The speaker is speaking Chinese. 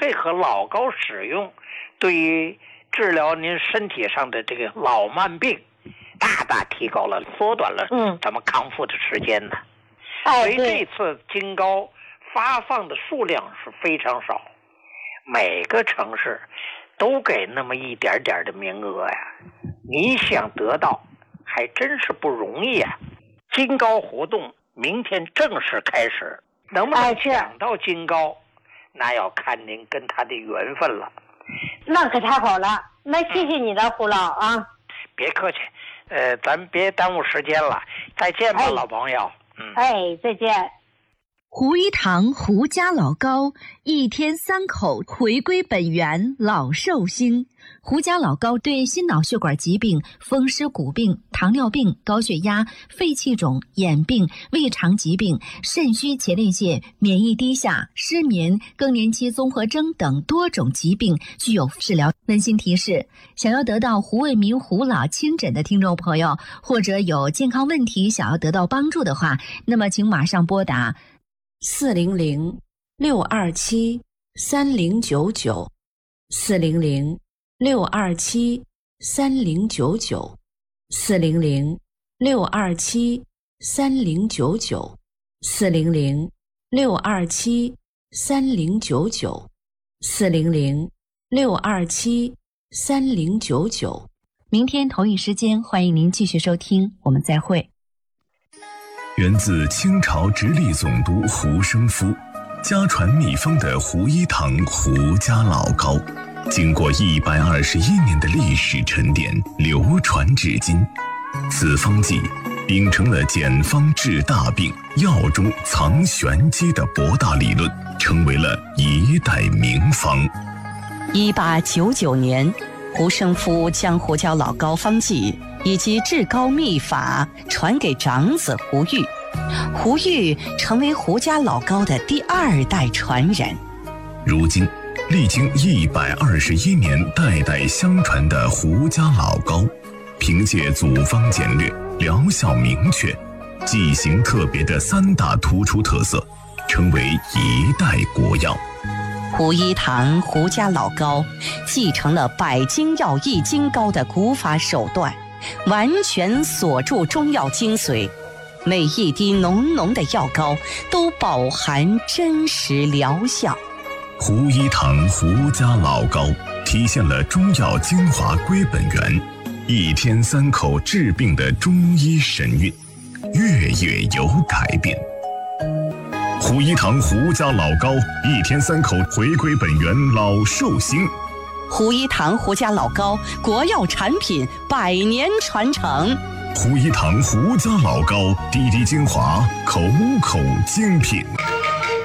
配合老高使用，对于治疗您身体上的这个老慢病，大大提高了，缩短了咱们康复的时间呢。所以这次金高发放的数量是非常少，每个城市都给那么一点点的名额呀，你想得到还真是不容易啊。金高活动明天正式开始，能不能抢到金高，那要看您跟他的缘分了。 那可太好了，那谢谢你的胡老啊。 别客气，咱别耽误时间了，再见吧，老朋友。 再见。 胡一堂胡家老高1天3口回归本源，老寿星。胡家老高对心脑血管疾病、风湿骨病、糖尿病、高血压、肺气肿、眼病、胃肠疾病、肾虚前列腺、免疫低下、失眠、更年期综合征等多种疾病具有治疗。温馨提示：想要得到胡卫民胡老亲诊的听众朋友，或者有健康问题想要得到帮助的话，那么请马上拨打400-627-3099，400-627-3099，400-627-3099。明天同一时间，欢迎您继续收听，我们再会。 源自清朝直隶总督胡生夫，家传秘方的胡一堂胡家老高，经过121年的历史沉淀，流传至今。此方剂秉承了简方治大病、药中藏玄机的博大理论，成为了一代名方。 1899年，胡生夫将胡家老高方剂以及治高秘法传给长子胡玉，胡玉成为胡家老高的第2代传人。 如今历经121年代代相传的胡家老高，凭借组方简略、疗效明确、剂型特别的3大突出特色，成为一代国药。 胡一堂胡家老高继承了百精药益金高的古法手段，完全锁住中药精髓，每一滴浓浓的药膏都饱含真实疗效。 胡一堂胡家老高体现了中药精华归本源，1天3口治病的中医神韵，月月有改变。胡一堂胡家老高1天3口回归本源，老寿星。 胡一堂胡家老高国药产品100年传承。 胡一堂胡家老高滴滴精华，口口精品。